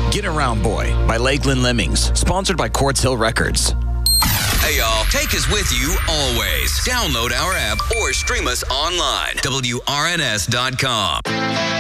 Get Around Boy by Lakeland Lemmings, sponsored by Quartz Hill Records. Hey, y'all. Take us with you always. Download our app or stream us online. WRNS.com.